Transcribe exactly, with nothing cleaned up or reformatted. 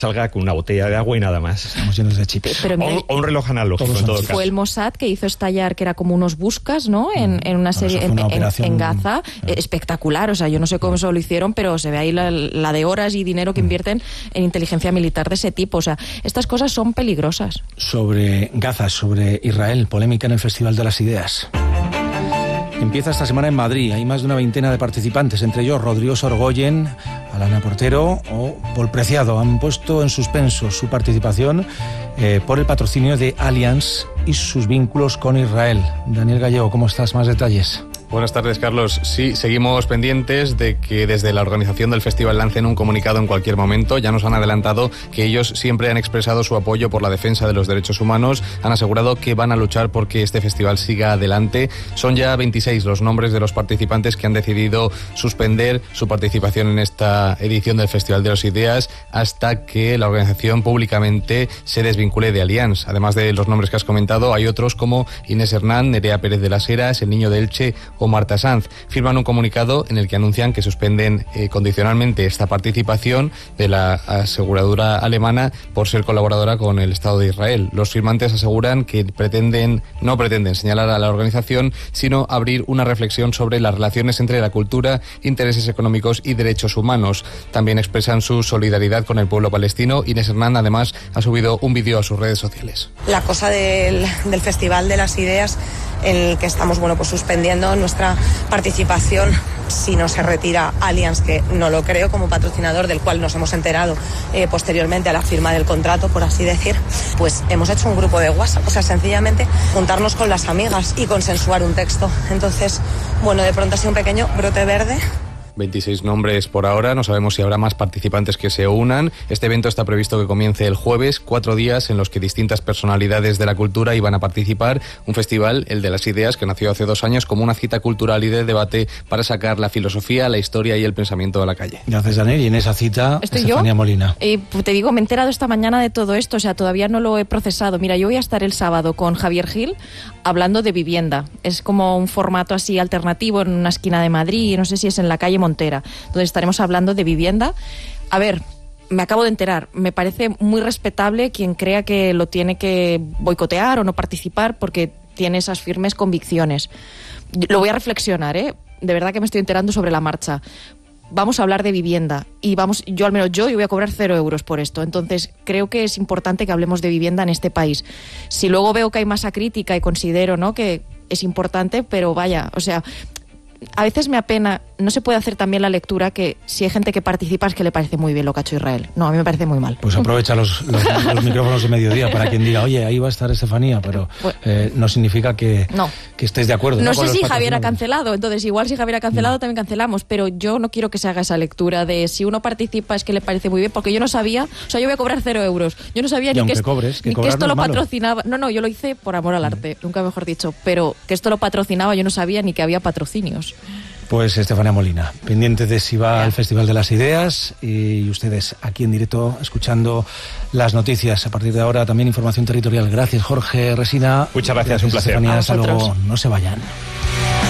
salga con una botella de agua y nada más. Estamos llenos de chips. Pero mira, o, o un reloj analógico en todo caso. Fue el Mossad que hizo estallar, que era como unos buscas, ¿no? En, en una serie, bueno, una en, en, en Gaza. Eh. Espectacular, o sea, yo no sé cómo eso lo hicieron, pero se ve ahí la, la de horas y dinero que invierten en inteligencia militar de ese tipo. O sea, estas cosas son peligrosas. Sobre Gaza, sobre Israel, polémica en el Festival de las Ideas. Empieza esta semana en Madrid. Hay más de una veintena de participantes, entre ellos Rodrigo Sorogoyen, Alana Portero o Pol Preciado. Han puesto en suspenso su participación eh, por el patrocinio de Allianz y sus vínculos con Israel. Daniel Gallego, ¿cómo estás? Más detalles. Buenas tardes, Carlos. Sí, seguimos pendientes de que desde la organización del festival lancen un comunicado en cualquier momento. Ya nos han adelantado que ellos siempre han expresado su apoyo por la defensa de los derechos humanos. Han asegurado que van a luchar porque este festival siga adelante. Son ya veintiséis los nombres de los participantes que han decidido suspender su participación en esta edición del Festival de las Ideas hasta que la organización públicamente se desvincule de Allianz. Además de los nombres que has comentado, hay otros como Inés Hernán, Nerea Pérez de las Heras, El Niño de Elche o Marta Sanz. Firman un comunicado en el que anuncian que suspenden eh, condicionalmente esta participación de la aseguradora alemana por ser colaboradora con el Estado de Israel. Los firmantes aseguran que pretenden, no pretenden señalar a la organización, sino abrir una reflexión sobre las relaciones entre la cultura, intereses económicos y derechos humanos. También expresan su solidaridad con el pueblo palestino. Inés Hernán además ha subido un vídeo a sus redes sociales. La cosa del, del Festival de las Ideas, en el que estamos bueno pues suspendiendo nuestra participación si no se retira Allianz, que no lo creo, como patrocinador del cual nos hemos enterado eh, posteriormente a la firma del contrato, por así decir. Pues hemos hecho un grupo de WhatsApp, o sea, sencillamente juntarnos con las amigas y consensuar un texto. Entonces, bueno, de pronto ha sido un pequeño brote verde. veintiséis nombres por ahora, no sabemos si habrá más participantes que se unan. Este evento está previsto que comience el jueves, cuatro días en los que distintas personalidades de la cultura iban a participar. Un festival, el de las Ideas, que nació hace dos años como una cita cultural y de debate para sacar la filosofía, la historia y el pensamiento a la calle. Gracias, Daniel. Y en esa cita, ¿Estoy Estefanía yo? Molina. Eh, te digo, me he enterado esta mañana de todo esto, o sea, todavía no lo he procesado. Mira, yo voy a estar el sábado con Javier Gil hablando de vivienda. Es como un formato así alternativo en una esquina de Madrid, no sé si es en la calle Montera. Entonces estaremos hablando de vivienda. A ver, me acabo de enterar, me parece muy respetable quien crea que lo tiene que boicotear o no participar porque tiene esas firmes convicciones. Lo voy a reflexionar, ¿eh? De verdad que me estoy enterando sobre la marcha. Vamos a hablar de vivienda y vamos, yo al menos yo, yo voy a cobrar cero euros por esto. Entonces creo que es importante que hablemos de vivienda en este país. Si luego veo que hay masa crítica y considero, ¿no?, que es importante, pero vaya, o sea, a veces me apena, no se puede hacer también la lectura que si hay gente que participa es que le parece muy bien lo que ha hecho Israel. No, a mí me parece muy mal. Pues aprovecha los, los, los micrófonos de mediodía para quien diga, oye, ahí va a estar Estefanía, pero eh, no significa que, no. que estés de acuerdo. No, ¿no? sé con los si Javier ha patrocinadores. cancelado, entonces igual si Javier ha cancelado no. también cancelamos, pero yo no quiero que se haga esa lectura de si uno participa es que le parece muy bien, porque yo no sabía, o sea, yo voy a cobrar cero euros. Yo no sabía y ni, que, es, cobres, que, ni que esto no lo es malo. patrocinaba. No, no, yo lo hice por amor al arte, mm. nunca mejor dicho, pero que esto lo patrocinaba, yo no sabía ni que había patrocinios. Pues Estefanía Molina, pendiente de si va al Festival de las Ideas, y ustedes aquí en directo escuchando las noticias. A partir de ahora también información territorial. Gracias, Jorge Resina. Muchas gracias, gracias un placer. Estefanía, A hasta vosotros. luego. No se vayan.